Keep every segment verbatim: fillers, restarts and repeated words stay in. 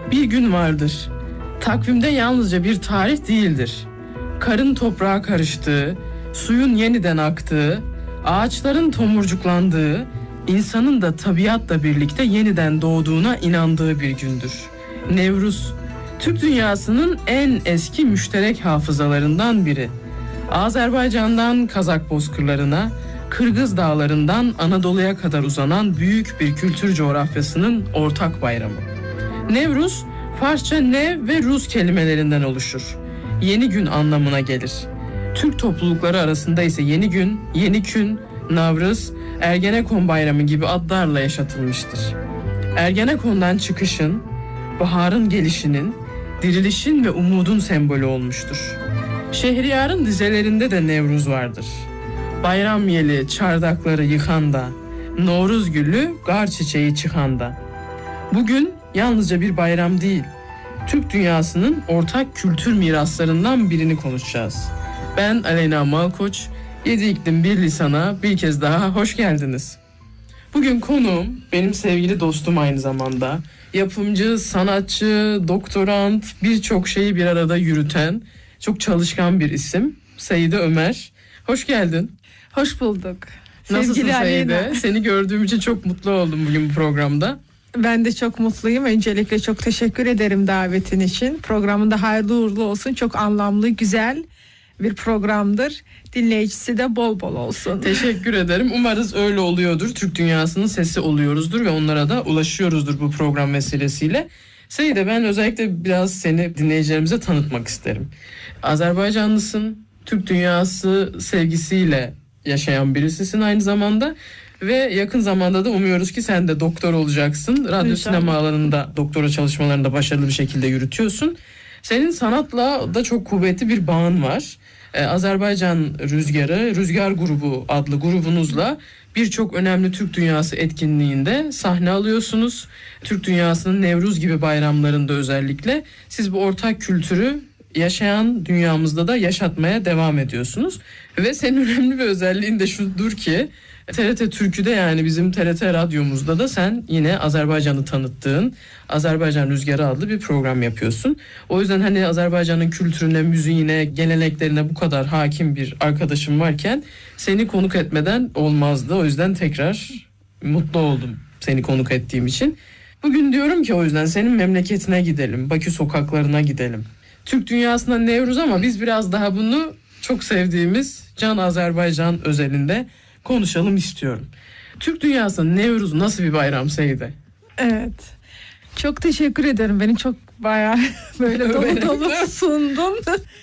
Bir gün vardır. Takvimde yalnızca bir tarih değildir. Karın toprağa karıştığı, suyun yeniden aktığı, ağaçların tomurcuklandığı, insanın da tabiatla birlikte yeniden doğduğuna inandığı bir gündür. Nevruz, Türk dünyasının en eski müşterek hafızalarından biri. Azerbaycan'dan Kazak bozkırlarına, Kırgız dağlarından Anadolu'ya kadar uzanan büyük bir kültür coğrafyasının ortak bayramı. Nevruz, Farsça nev ve Rus kelimelerinden oluşur. Yeni gün anlamına gelir. Türk toplulukları arasında ise yeni gün, yeni kün, Navruz, Ergenekon Bayramı gibi adlarla yaşatılmıştır. Ergenekon'dan çıkışın, baharın gelişinin, dirilişin ve umudun sembolü olmuştur. Şehriyar'ın dizelerinde de Nevruz vardır. Bayram yeli çardakları yıkanda, Novruz gülü gar çiçeği çıkanda. Bugün yalnızca bir bayram değil, Türk dünyasının ortak kültür miraslarından birini konuşacağız. Ben Aleyna Malkoç, Yedi İklim Bir Lisan'a bir kez daha hoş geldiniz. Bugün konuğum benim sevgili dostum, aynı zamanda yapımcı, sanatçı, doktorant, birçok şeyi bir arada yürüten, çok çalışkan bir isim. Seide Ömer. Hoş geldin. Hoş bulduk. Nasılsın Sevgili Seide? Aleyna. Seni gördüğüm için çok mutlu oldum bugün bu programda. Ben de çok mutluyum. Öncelikle çok teşekkür ederim davetin için. Programında hayırlı uğurlu olsun. Çok anlamlı, güzel bir programdır. Dinleyicisi de bol bol olsun. Teşekkür ederim. Umarız öyle oluyordur. Türk dünyasının sesi oluyoruzdur ve onlara da ulaşıyoruzdur bu program vesilesiyle. Seide, ben özellikle biraz seni dinleyicilerimize tanıtmak isterim. Azerbaycanlısın, Türk dünyası sevgisiyle yaşayan birisisin aynı zamanda ve yakın zamanda da umuyoruz ki sen de doktor olacaksın. Radyo İnşallah. sinema alanında doktora çalışmalarını da başarılı bir şekilde yürütüyorsun. Senin sanatla da çok kuvvetli bir bağın var. Ee, Azerbaycan Rüzgarı, Rüzgar Grubu adlı grubunuzla birçok önemli Türk dünyası etkinliğinde sahne alıyorsunuz. Türk dünyasının Nevruz gibi bayramlarında özellikle siz bu ortak kültürü yaşayan dünyamızda da yaşatmaya devam ediyorsunuz. Ve senin önemli bir özelliğin de şudur ki T R T Türkü'de, yani bizim T R T radyomuzda da sen yine Azerbaycan'ı tanıttığın Azerbaycan Rüzgarı adlı bir program yapıyorsun. O yüzden hani Azerbaycan'ın kültürüne, müziğine, geleneklerine bu kadar hakim bir arkadaşım varken seni konuk etmeden olmazdı. O yüzden tekrar mutlu oldum seni konuk ettiğim için. Bugün diyorum ki o yüzden senin memleketine gidelim, Bakü sokaklarına gidelim. Türk dünyasına Nevruz ama biz biraz daha bunu çok sevdiğimiz Can Azerbaycan özelinde konuşalım istiyorum. Türk dünyasında Nevruz nasıl bir bayram Seide? Evet. Çok teşekkür ederim. Beni çok bayağı böyle dolu dolu sundun.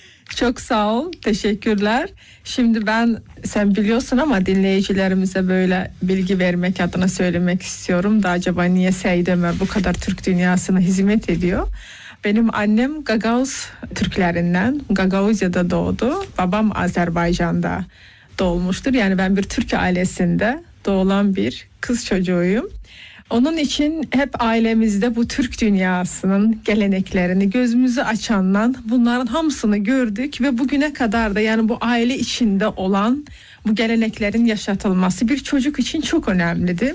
Çok sağ ol. Teşekkürler. Şimdi ben, sen biliyorsun ama dinleyicilerimize böyle bilgi vermek adına söylemek istiyorum da acaba niye Seide Ömer bu kadar Türk dünyasına hizmet ediyor? Benim annem Gagavuz Türklerinden, Gagavuzya'da doğdu. Babam Azerbaycan'da doğmuştur. Yani ben bir Türk ailesinde doğulan bir kız çocuğuyum. Onun için hep ailemizde bu Türk dünyasının geleneklerini gözümüzü açandan bunların hamısını gördük ve bugüne kadar da yani bu aile içinde olan bu geleneklerin yaşatılması bir çocuk için çok önemlidir.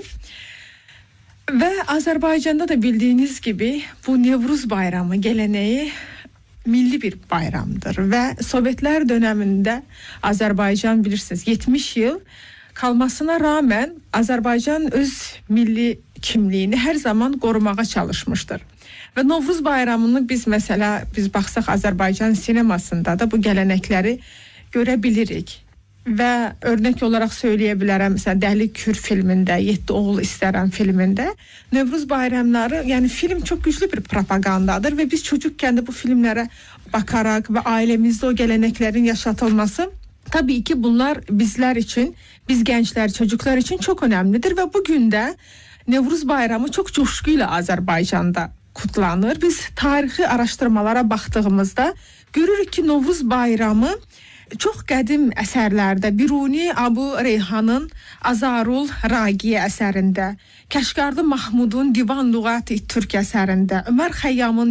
Ve Azerbaycan'da da bildiğiniz gibi bu Nevruz Bayramı geleneği milli bir bayramdır ve Sovyetler döneminde Azerbaycan bilirsiniz yetmiş yıl kalmasına rağmen Azerbaycan öz milli kimliğini her zaman korumaya çalışmıştır. Ve Novruz Bayramını biz mesela biz baksaq Azerbaycan sinemasında da bu gelenekleri görebilirik. Ve örnek olarak söyleyebilirim mesela Deli Kür filminde, Yedi Oğul İstərəm filminde Nevruz bayramları, yani film çok güçlü bir propagandadır ve biz çocukken de bu filmlere bakarak ve ailemizde o geleneklerin yaşatılması, tabii ki bunlar bizler için, biz gençler, çocuklar için çok önemlidir ve bugün de Nevruz bayramı çok coşkuyla Azerbaycan'da kutlanır. Biz tarihi araştırmalara baktığımızda görürük ki Novruz bayramı çox qədim əsərlərdə Biruni Abu Reyhanın Azarul Ragiyə əsərində, Kəşqardı Mahmudun Divan Lüğati Türk əsərində, Ömər Xəyyamın